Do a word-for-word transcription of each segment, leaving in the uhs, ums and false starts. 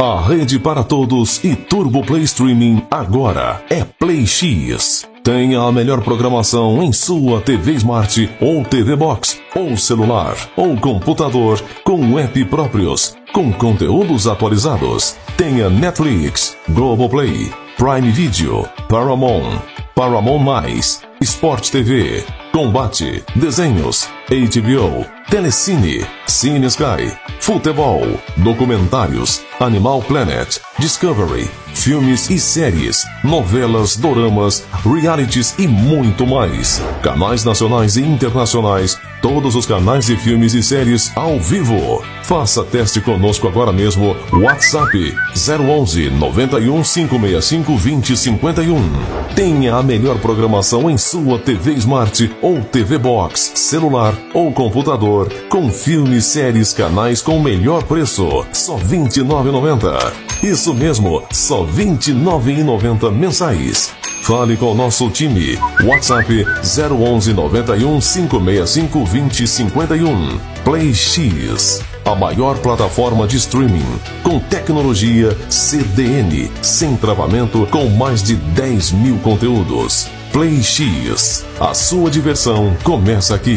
A rede para todos e Turbo Play Streaming agora é Play X. Tenha a melhor programação em sua T V Smart ou T V Box, ou celular, ou computador, com app próprios, com conteúdos atualizados. Tenha Netflix, Globoplay, Prime Video, Paramount, Paramount+, Sport T V, Combate, Desenhos, H B O, Telecine, Cine Sky, Futebol, Documentários, Animal Planet, Discovery, filmes e séries, novelas, doramas, realities e muito mais. Canais nacionais e internacionais, todos os canais de filmes e séries ao vivo. Faça teste conosco agora mesmo. WhatsApp zero onze, noventa e um, cinco seis cinco, vinte, cinquenta e um. Tenha a melhor programação em sua T V Smart ou T V Box, celular ou computador, com filmes, séries, canais com melhor preço, só vinte e nove reais e noventa centavos. Isso mesmo, só vinte e nove reais e noventa centavos mensais. Fale com o nosso time. WhatsApp zero onze, noventa e um, cinco seis cinco, vinte, cinquenta e um. Play X, a maior plataforma de streaming, com tecnologia C D N, sem travamento, com mais de dez mil conteúdos. Play X, a sua diversão começa aqui.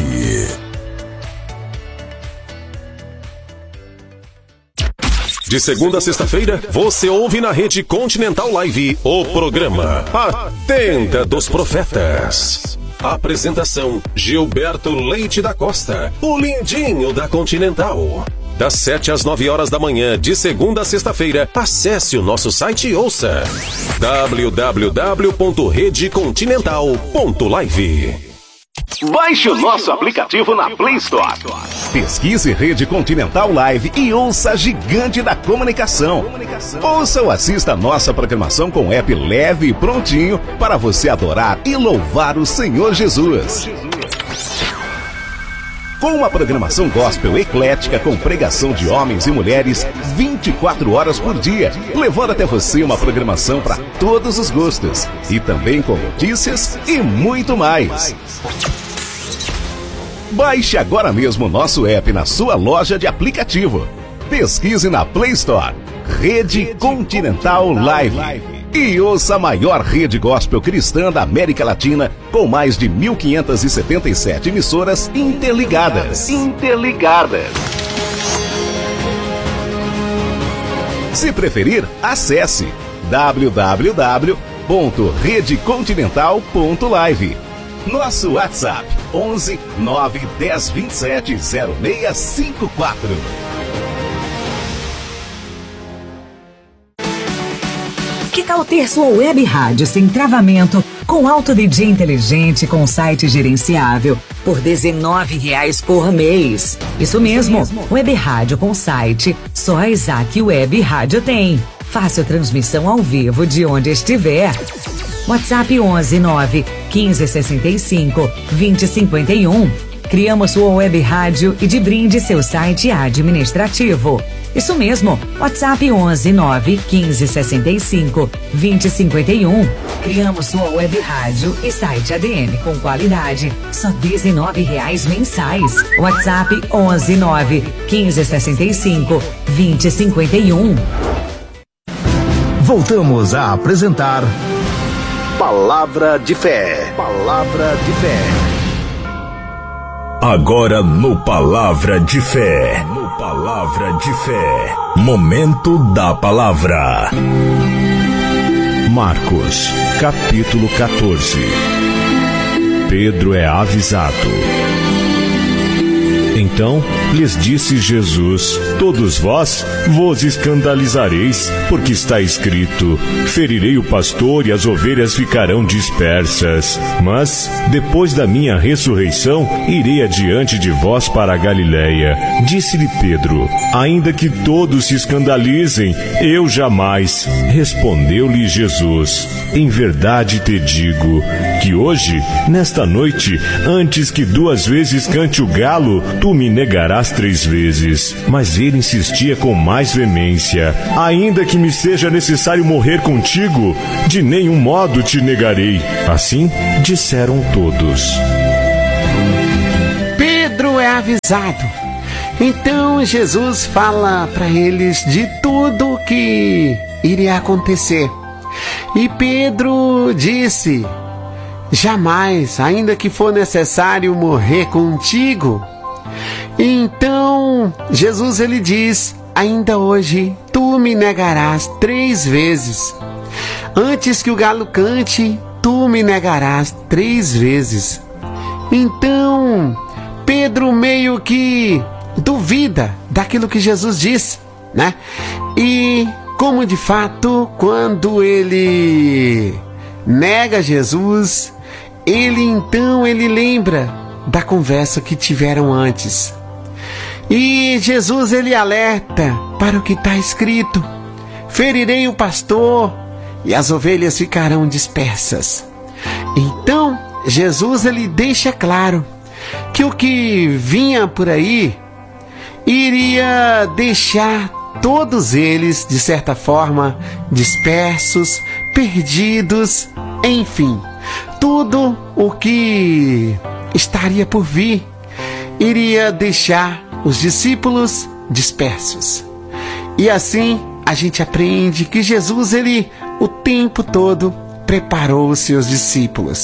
De segunda a sexta-feira, você ouve na Rede Continental Live o programa A Tenda dos Profetas. Apresentação: Gilberto Leite da Costa, o lindinho da Continental. Das sete às nove horas da manhã, de segunda a sexta-feira, acesse o nosso site e ouça w w w ponto rede continental ponto live. Baixe o nosso aplicativo na Play Store. Pesquise Rede Continental Live e ouça a gigante da comunicação. Ouça ou assista a nossa programação com app leve e prontinho para você adorar e louvar o Senhor Jesus. Com uma programação gospel eclética com pregação de homens e mulheres vinte e quatro horas por dia, levando até você uma programação para todos os gostos. E também com notícias e muito mais. Baixe agora mesmo o nosso app na sua loja de aplicativo. Pesquise na Play Store Rede Continental Live e ouça a maior rede gospel cristã da América Latina, com mais de mil quinhentas e setenta e sete emissoras interligadas. Interligadas. Se preferir, acesse w w w ponto rede continental ponto live. Nosso WhatsApp onze, nove, dez, vinte e sete, zero seis cinco quatro. Que tal ter sua web rádio sem travamento, com alto D J inteligente, com site gerenciável, por dezenove reais por mês? Isso mesmo, web rádio com site, só a Isaac Web Rádio tem. Fácil transmissão ao vivo de onde estiver. WhatsApp onze, nove, quinze, sessenta e cinco, vinte, cinquenta e um. Criamos sua web rádio e de brinde seu site administrativo. Isso mesmo, WhatsApp onze, nove, quinze, sessenta e cinco, vinte, cinquenta e um. Criamos sua web rádio e site A D M com qualidade, só dezenove reais mensais. WhatsApp onze, nove, quinze, sessenta e cinco, vinte, cinquenta e um. Voltamos a apresentar Palavra de Fé. Palavra de Fé. Agora no Palavra de Fé. No Palavra de Fé. Momento da Palavra. Marcos, capítulo quatorze. Pedro é avisado. Então lhes disse Jesus: todos vós vos escandalizareis, porque está escrito: ferirei o pastor e as ovelhas ficarão dispersas. Mas, depois da minha ressurreição, irei adiante de vós para a Galiléia. Disse-lhe Pedro: ainda que todos se escandalizem, eu jamais. Respondeu-lhe Jesus: em verdade te digo, que hoje, nesta noite, antes que duas vezes cante o galo, tu me negarás três vezes. Mas ele insistia com mais veemência: ainda que me seja necessário morrer contigo, de nenhum modo te negarei. Assim disseram todos. Pedro é avisado. Então Jesus fala para eles de tudo o que iria acontecer. E Pedro disse: jamais, ainda que for necessário morrer contigo. Então Jesus ele diz: ainda hoje tu me negarás três vezes. Antes que o galo cante, tu me negarás três vezes. Então Pedro meio que duvida daquilo que Jesus diz, né? E como de fato, quando ele nega Jesus, ele então ele lembra da conversa que tiveram antes. E Jesus ele alerta para o que está escrito: ferirei o pastor e as ovelhas ficarão dispersas. Então Jesus ele deixa claro que o que vinha por aí iria deixar todos eles, de certa forma, dispersos, perdidos, enfim, tudo o que estaria por vir iria deixar os discípulos dispersos. E assim a gente aprende que Jesus, ele o tempo todo preparou os seus discípulos.